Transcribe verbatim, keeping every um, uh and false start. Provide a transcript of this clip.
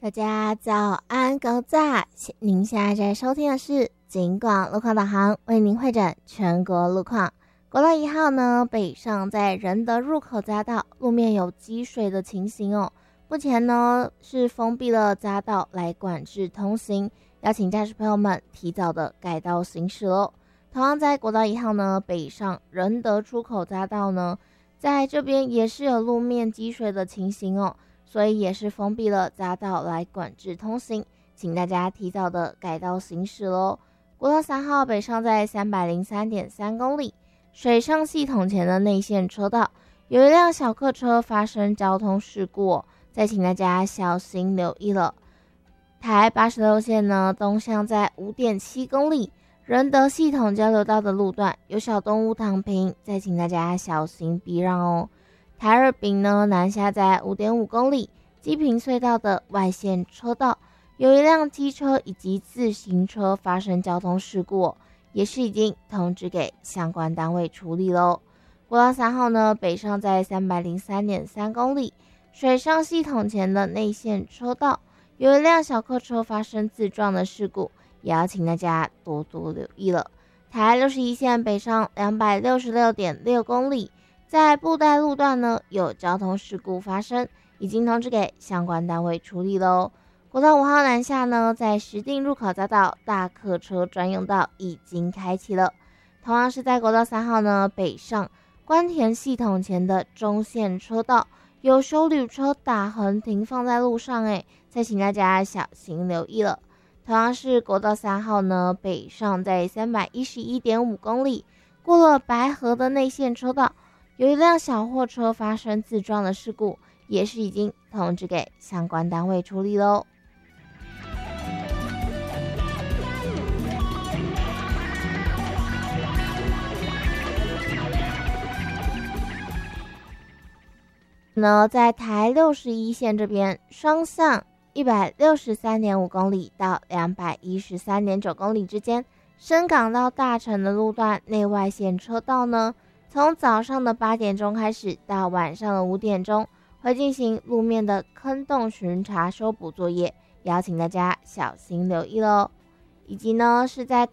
大家早安，狗仔！您现在在收听的是警广路况导航，为您会诊全国路况。国道一号呢，北上在仁德入口匝道路面有积水的情形哦，目前呢是封闭了匝道来管制通行，邀请驾驶朋友们提早的改道行驶喽。同样在国道一号呢，北上仁德出口匝道呢，在这边也是有路面积水的情形哦。所以也是封闭了匝道来管制通行，请大家提早的改道行驶咯。国道三号北上在 三百零三点三 公里，水上系统前的内线车道有一辆小客车发生交通事故哦，再请大家小心留意了。台八十六线呢，东向在 五点七 公里，仁德系统交流道的路段有小动物躺平，再请大家小心避让哦。台二丙呢，南下在 五点五 公里，基平隧道的外线车道有一辆机车以及自行车发生交通事故哦，也是已经通知给相关单位处理咯。国道三号呢，北上在 三百零三点三 公里，水上系统前的内线车道有一辆小客车发生自撞的事故，也要请大家多多留意了。台六十一线北上 两百六十六点六 公里，在布袋路段呢有交通事故发生，已经通知给相关单位处理咯。国道五号南下呢，在石碇入口匝道大客车专用道已经开启了。同样是在国道三号呢，北上关田系统前的中线车道有休旅车打横停放在路上，诶，再请大家小心留意了。同样是国道三号呢，北上在 三百一十一点五 公里，过了白河的内线车道有一辆小货车发生自撞的事故，也是已经通知给相关单位处理咯。呢，在台六十一线这边，双向 一百六十三点五 公里到 两百一十三点九 公里之间，深港到大城的路段内外线车道呢，从早上的八点钟开始到晚上的五点钟，会进行路面的坑洞巡查修补作业，也要请大家小心留意咯。以及呢，是在